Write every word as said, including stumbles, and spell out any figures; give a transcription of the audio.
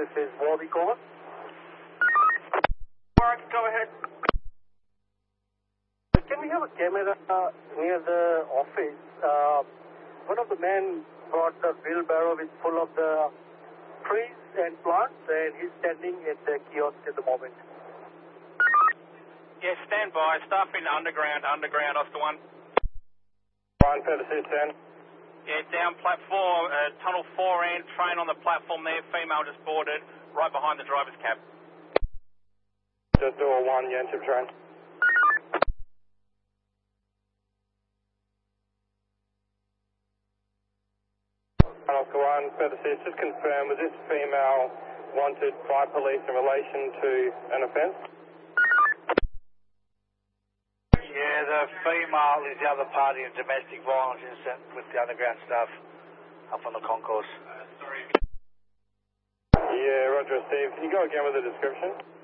This is Warwick, over. Warwick, go ahead. Can we have a camera uh, near the office? Uh, one of the men brought the wheelbarrow with full of the trees and plants, and he's standing at the kiosk at the moment. Yeah, stand by. Staff in underground, underground, Oscar one. Fine, further ten. Yeah, down platform, uh, tunnel four and train on the platform there. Female just boarded, right behind the driver's cab. Just door one, Yanchip train. Oscar one, further six, just confirm, was this female wanted by police in relation to an offence? Yeah, the female is the other party in domestic violence incident with the underground staff up on the concourse. Yeah, Roger, Steve. Can you go again with the description?